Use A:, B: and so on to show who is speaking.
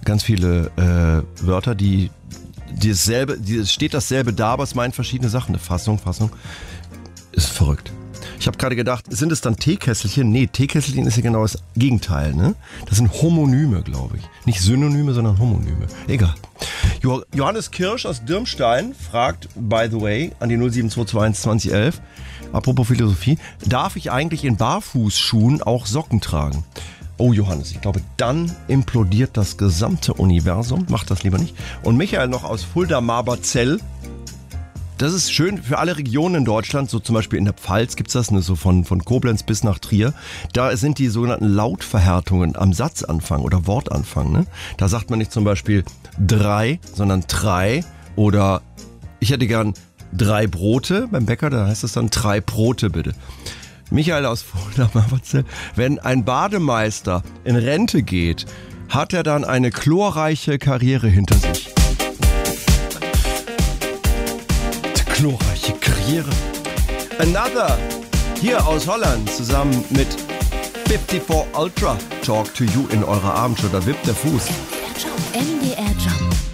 A: ganz viele Wörter, die steht dasselbe da, aber es meinen verschiedene Sachen. Eine Fassung. Ist verrückt. Ich habe gerade gedacht, sind es dann Teekesselchen? Nee, Teekesselchen ist ja genau das Gegenteil, ne? Das sind Homonyme, glaube ich. Nicht Synonyme, sondern Homonyme. Egal. Johannes Kirsch aus Dirmstein fragt, by the way, an die 07221 2011, apropos Philosophie, darf ich eigentlich in Barfußschuhen auch Socken tragen? Oh Johannes, ich glaube, dann implodiert das gesamte Universum. Macht das lieber nicht. Und Michael noch aus Fulda-Marberzell. Das ist schön für alle Regionen in Deutschland, so zum Beispiel in der Pfalz gibt's das, ne, so von Koblenz bis nach Trier. Da sind die sogenannten Lautverhärtungen am Satzanfang oder Wortanfang. Ne? Da sagt man nicht zum Beispiel 3, sondern 3 oder ich hätte gern 3 Brote beim Bäcker, da heißt es dann 3 Brote bitte. Michael aus Fulda-Marberzell, wenn ein Bademeister in Rente geht, hat er dann eine chlorreiche Karriere hinter sich. Glorreiche Karriere. Another hier aus Holland zusammen mit 54 Ultra. Talk to you in eurer Abendshow. Da wippt der Fuß.
B: MDR Jump.